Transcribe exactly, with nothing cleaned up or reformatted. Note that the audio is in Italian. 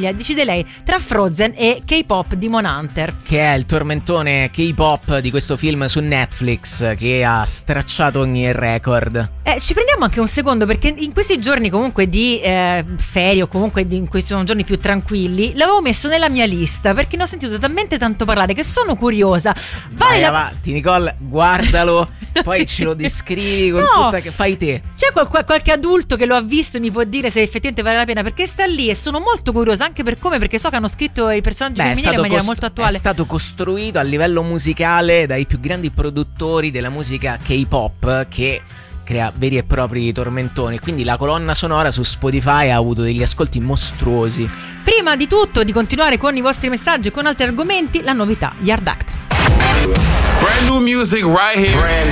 figlia, decide lei tra Frozen e K-pop Demon Hunter, che è il tormentone K-pop di questo film su Netflix che ha stracciato ogni record. Eh, ci prendiamo anche un secondo, perché in questi giorni comunque di eh, ferie o comunque di, in questi sono giorni più tranquilli, l'avevo messo nella mia lista perché ne ho sentito talmente tanto parlare che sono curiosa. Vale Vai la... avanti Nicole, guardalo, poi sì. ce lo descrivi con no, tutta che fai te. C'è qual- qualche adulto che lo ha visto e mi può dire se effettivamente vale la pena, perché sta lì e sono molto curiosa anche per come, perché so che hanno scritto i personaggi Beh, femminili in maniera cost- molto attuale. È stato costruito a livello musicale dai più grandi produttori della musica K-pop, che crea veri e propri tormentoni, quindi la colonna sonora su Spotify ha avuto degli ascolti mostruosi. Prima di tutto, di continuare con i vostri messaggi e con altri argomenti, la novità Yard Act. Brand new music right here.